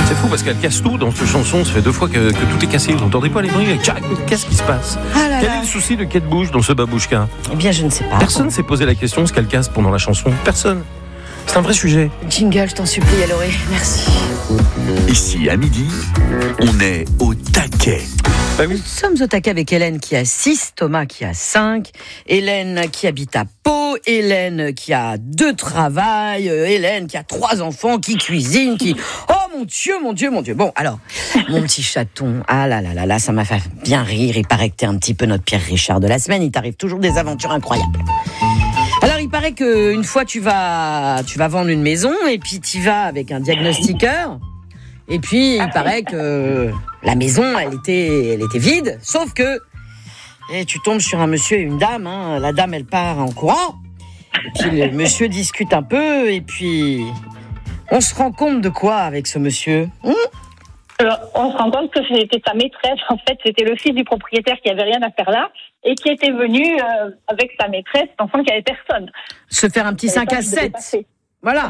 C'est fou parce qu'elle casse tout dans cette chanson. Ça fait 2 fois que tout est cassé. Vous n'entendez pas les bruits? Qu'est-ce qui se passe? Quel est le souci de Kate Bush dans ce babouchka? Eh bien, je ne sais pas. Personne s'est posé la question ce qu'elle casse pendant la chanson. Personne. C'est un vrai sujet. Jingle, je t'en supplie, Aloré. Merci. Ici, à midi, on est au taquet. Bah oui. Nous sommes au taquet avec Hélène qui a 6, Thomas qui a 5, Hélène qui habite à Pau, Hélène qui a 2 travails, Hélène qui a 3 enfants, qui cuisine, qui... Oh mon Dieu, mon Dieu, mon Dieu. Bon, alors, mon petit chaton, ah là là là là, ça m'a fait bien rire. Il paraît que t'es un petit peu notre Pierre Richard de la semaine. Il t'arrive toujours des aventures incroyables. Alors, il paraît qu'une fois, tu vas vendre une maison et puis tu vas avec un diagnostiqueur. Et puis, il paraît que la maison, elle était vide. Sauf que tu tombes sur un monsieur et une dame. Hein. La dame, elle part en courant. Et puis, le monsieur discute un peu. Et puis, on se rend compte de quoi avec ce monsieur? Alors, on se rend compte que c'était sa maîtresse. En fait, c'était le fils du propriétaire qui avait rien à faire là et qui était venu avec sa maîtresse, pensant qu'il n'y avait personne. Se faire un petit 5 à 7. Voilà.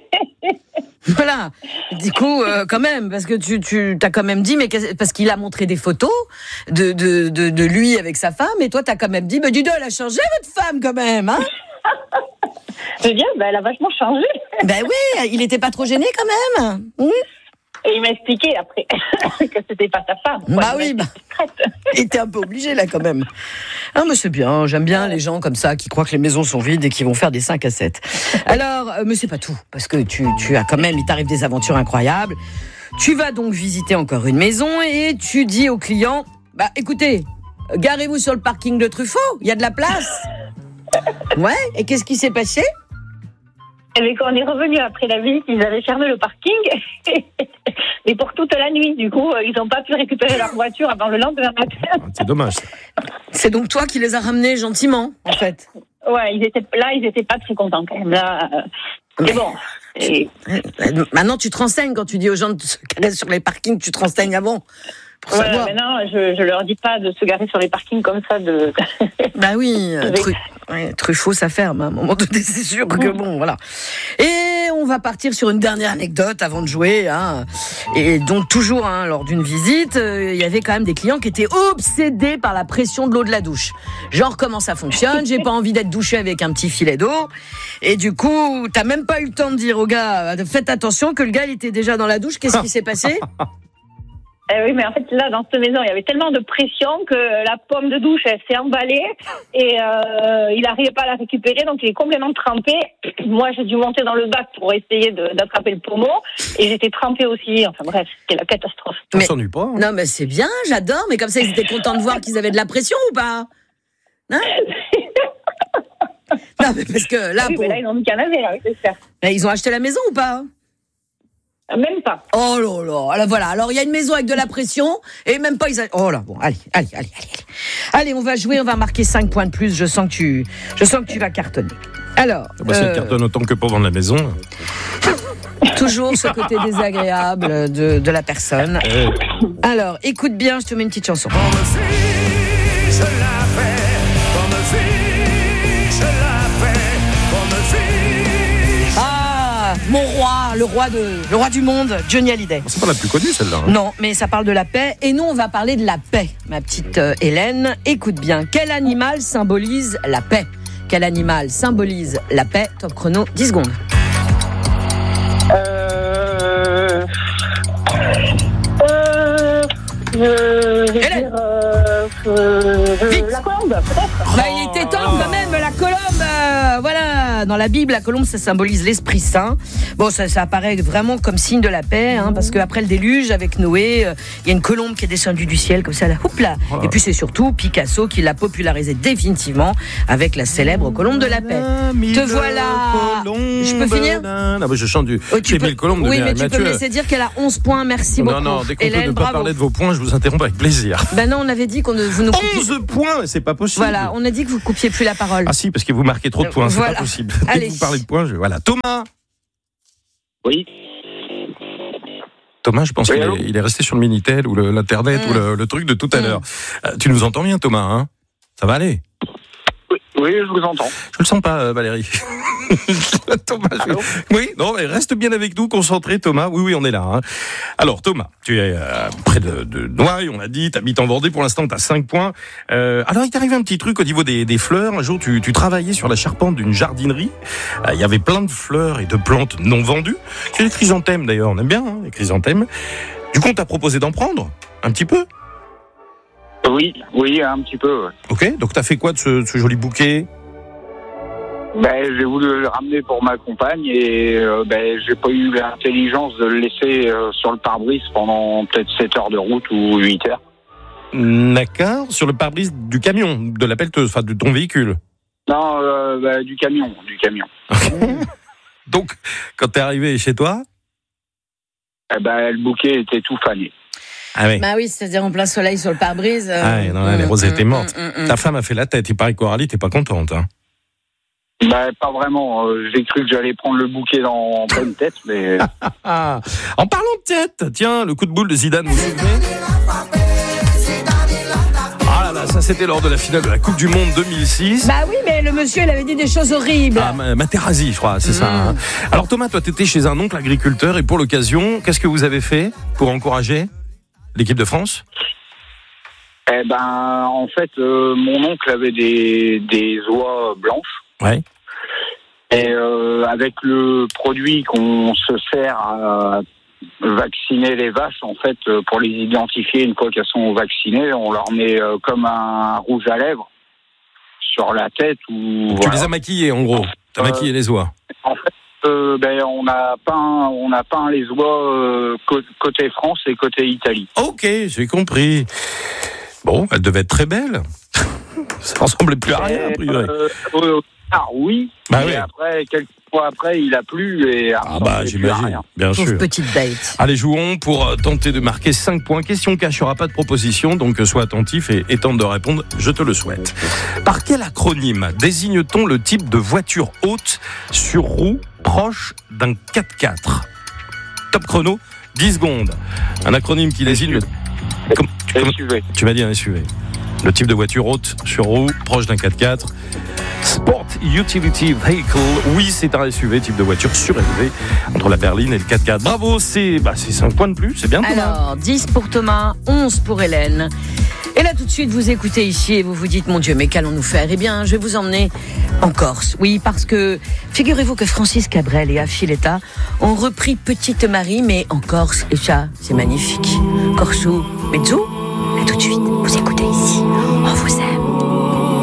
Voilà. Du coup, quand même, parce que tu t'as quand même dit, mais parce qu'il a montré des photos de lui avec sa femme, et toi t'as quand même dit, bah dis donc, elle a changé votre femme quand même, hein? Je veux dire, elle a vachement changé. Ben oui, il était pas trop gêné quand même. Et il m'a expliqué après que c'était pas sa femme. Bah oui, il était un peu obligé là quand même. Ah mais c'est bien, j'aime bien les gens comme ça qui croient que les maisons sont vides et qui vont faire des 5 à 7. Alors, mais c'est pas tout, parce que tu as quand même, il t'arrive des aventures incroyables. Tu vas donc visiter encore une maison et tu dis au client, bah écoutez, garez-vous sur le parking de Truffaut, il y a de la place. Ouais, et qu'est-ce qui s'est passé? Et bien, quand on est revenu après la visite, ils avaient fermé le parking, mais pour toute la nuit. Du coup, ils n'ont pas pu récupérer leur voiture avant le lendemain matin. C'est dommage. C'est donc toi qui les as ramenés gentiment, en fait. Ouais, ils étaient pas très contents quand même. Là, mais bon. Maintenant, tu te renseignes quand tu dis aux gens de se garer sur les parkings, tu te renseignes avant. Ouais, maintenant, je leur dis pas de se garer sur les parkings comme ça. Bah oui, Truffaut, ça ferme. À un moment donné, c'est sûr que bon, voilà. Et on va partir sur une dernière anecdote avant de jouer. Hein. Et donc, toujours, lors d'une visite, il y avait quand même des clients qui étaient obsédés par la pression de l'eau de la douche. Genre, comment ça fonctionne? J'ai pas envie d'être douché avec un petit filet d'eau. Et du coup, t'as même pas eu le temps de dire au gars, faites attention que le gars, il était déjà dans la douche. Qu'est-ce qui s'est passé? Oui, mais en fait, là, dans cette maison, il y avait tellement de pression que la pomme de douche, elle s'est emballée et il n'arrivait pas à la récupérer, donc il est complètement trempé. Moi, j'ai dû monter dans le bac pour essayer d'attraper le pommeau et j'étais trempée aussi. Enfin bref, c'était la catastrophe. On s'ennuie pas. Hein. Non, mais c'est bien, j'adore. Mais comme ça, ils étaient contents de voir qu'ils avaient de la pression ou pas? Hein? Non, mais parce que là... Oui, mais là, ils ont mis qu'un avait, là, oui, c'est sûr. Ils ont acheté la maison ou pas? Même pas. Oh là là, alors voilà, alors il y a une maison avec de la pression, et même pas ils... Oh là, bon, allez. Allez, on va jouer, on va marquer 5 points de plus, je sens que tu vas cartonner. Alors... Si elle cartonne autant que pour vendre la maison... Toujours ce côté désagréable de la personne. Alors, écoute bien, je te mets une petite chanson. Mon roi, le roi du monde, Johnny Hallyday. C'est pas la plus connue celle-là. Hein. Non, mais ça parle de la paix. Et nous, on va parler de la paix, ma petite Hélène. Écoute bien, quel animal symbolise la paix? Quel animal symbolise la paix? Top chrono, 10 secondes. Hélène. La colombe, peut-être. Bah, il était temps quand même, la colombe. Voilà, dans la Bible, la colombe, ça symbolise l'Esprit Saint. Bon, ça apparaît vraiment comme signe de la paix, parce qu'après le déluge, avec Noé, il y a une colombe qui est descendue du ciel, comme ça, là, houp là. Et puis c'est surtout Picasso qui l'a popularisé définitivement avec la célèbre colombe de la paix. Te voilà. Je peux finir? Non, mais je chante du Émile Colombe de Oui, mais tu Mathieu. peux me laisser dire qu'elle a 11 points, merci beaucoup. Non, dès qu'on Hélène, peut ne pas bravo. parler de vos points, je vous interromps avec plaisir. Ben non, on avait dit qu'on vous nous coupiez. 11 points, c'est pas possible. Voilà, on a dit que vous coupiez plus la parole. Ah si, parce que vous marquez trop de points, Voilà. c'est pas possible. Dès Allez. que vous parlez de points, voilà. Thomas. Oui. Thomas, je pense Oui, qu'il allô il est resté sur le Minitel ou l'internet ou le truc de tout à l'heure. Tu nous entends bien, Thomas, hein? Ça va aller? Oui, je vous entends. Je le sens pas, Valérie. Thomas, oui, non, mais reste bien avec nous, concentré, Thomas. Oui, on est là. Hein. Alors, Thomas, tu es près de Noailles, on l'a dit, tu habites en Vendée, pour l'instant, tu as 5 points. Alors, il t'est arrivé un petit truc au niveau des fleurs. Un jour, tu travaillais sur la charpente d'une jardinerie. Il y avait plein de fleurs et de plantes non vendues. C'est les chrysanthèmes, d'ailleurs, on aime bien, les chrysanthèmes. Du coup, on t'a proposé d'en prendre un petit peu. Oui, un petit peu. Ouais. Ok, donc tu as fait quoi de ce joli bouquet ? J'ai voulu le ramener pour ma compagne et j'ai pas eu l'intelligence de le laisser sur le pare-brise pendant peut-être 7 heures de route ou 8 heures. D'accord, sur le pare-brise du camion, de la pelleteuse, enfin de ton véhicule. Non, du camion. Donc, quand t'es arrivé chez toi, le bouquet était tout fané. Ah oui. Bah oui, c'est-à-dire en plein soleil sur le pare-brise. Les roses étaient mortes. Ta femme a fait la tête, il paraît qu'Aurélie, t'es pas contente. Hein. Pas vraiment. J'ai cru que j'allais prendre le bouquet en pleine tête, mais... En parlant de tête, tiens, le coup de boule de Zidane, vous vous souvenez ? Ah là là, ça c'était lors de la finale de la Coupe du Monde 2006. Bah oui, mais le monsieur, il avait dit des choses horribles. Materazzi, je crois, c'est ça. Hein. Alors Thomas, toi, t'étais chez un oncle agriculteur et pour l'occasion, qu'est-ce que vous avez fait pour encourager l'équipe de France ? En fait, mon oncle avait des oies blanches. Ouais. Et avec le produit qu'on se sert à vacciner les vaches, en fait, pour les identifier une fois qu'elles sont vaccinées, on leur met comme un rouge à lèvres sur la tête. Ou tu les as maquillées, en gros. T'as maquillé les oies. En fait, on a peint les oies côté France et côté Italie. Ok, j'ai compris. Bon, elles devaient être très belles. Ça ressemblait plus à rien, a priori. Oui. Mais après, quelques fois après, il a plu et j'imagine, bien sûr. Petite date. Allez, jouons pour tenter de marquer 5 points. Question cash, il n'y aura pas de proposition, donc sois attentif et tente de répondre, je te le souhaite. Par quel acronyme désigne-t-on le type de voiture haute sur roue proche d'un 4x4 ? Top chrono, 10 secondes. Un acronyme qui désigne SUV. Tu m'as dit un SUV. Le type de voiture haute sur roue proche d'un 4x4. Sport Utility Vehicle. Oui, c'est un SUV, type de voiture surélevé entre la berline et le 4x4. Bravo, c'est 5 points de plus, c'est bien Thomas. Alors, 10 pour Thomas, 11 pour Hélène. Et là, tout de suite, vous écoutez ici et vous vous dites, mon Dieu, mais qu'allons-nous faire ? Eh bien, je vais vous emmener en Corse. Oui, parce que, figurez-vous que Francis Cabrel et Affiletta ont repris Petite Marie, mais en Corse. Et ça, c'est magnifique. Corso, mezzo, et tout de suite, vous écoutez.